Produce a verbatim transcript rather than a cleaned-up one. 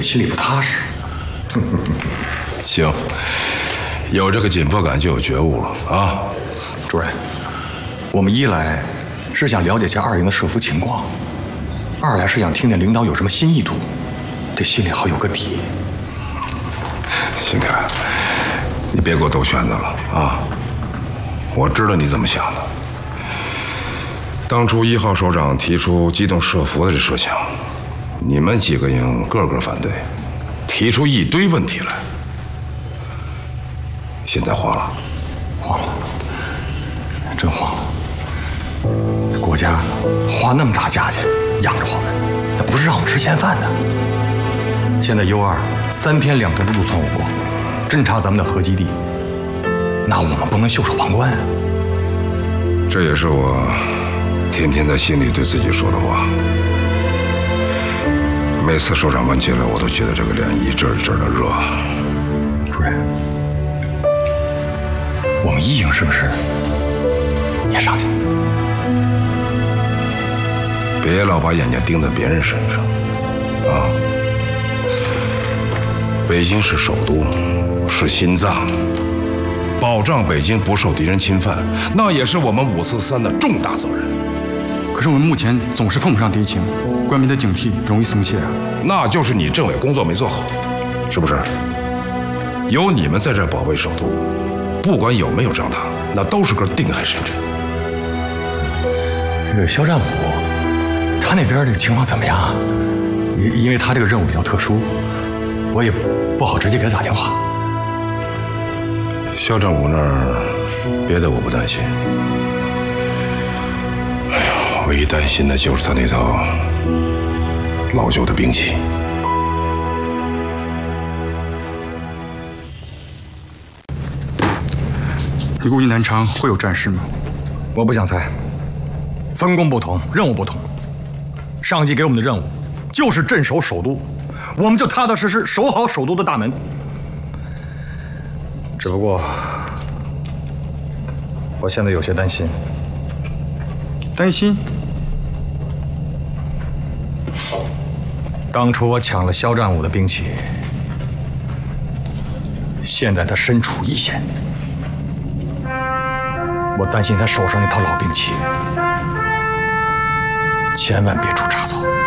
心里不踏实。 行，有这个紧迫感就有觉悟了啊！ 主任，我们一来是想了解下二营的设伏情况，二来是想听听领导有什么新意图，这心里好有个底。 新凯，你别给我兜圈子了啊！我知道你怎么想的。当初一号首长提出机动设伏的这设想，你们几个营个个反对，提出一堆问题来。现在慌了， 慌了，真慌了。国家花那么大价钱养着我们，那不是让我们吃闲饭的。现在 U 二三天两头的陆窜我国，侦察咱们的核基地，那我们不能袖手旁观啊。 这也是我天天在心里对自己说的话。每次首长问起来，我都觉得这个脸一阵一阵的热。 主任，我们一营是不是也上去？ 别老把眼睛盯在别人身上，啊！北京是首都，是心脏，保障北京不受敌人侵犯，那也是我们五四三的重大责任。 可是我们目前总是碰不上敌情，官民的警惕容易松懈啊。 那就是你政委工作没做好，是不是？有你们在这儿保卫首都，不管有没有张唐，那都是根定海神针。 这个肖战武，他那边这个情况怎么样啊？因因为他这个任务比较特殊，我也不好直接给他打电话。 肖战武那儿，别的我不担心。哎呀，唯一担心的就是他那套老旧的兵器。 你估计南昌会有战事吗？ 我不想猜，分工不同，任务不同。上级给我们的任务就是镇守首都，我们就踏踏实实守好首都的大门。只不过，我现在有些担心。 担心？ 当初我抢了肖战武的兵器，现在他身处一线，我担心他手上那套老兵器千万别出差错。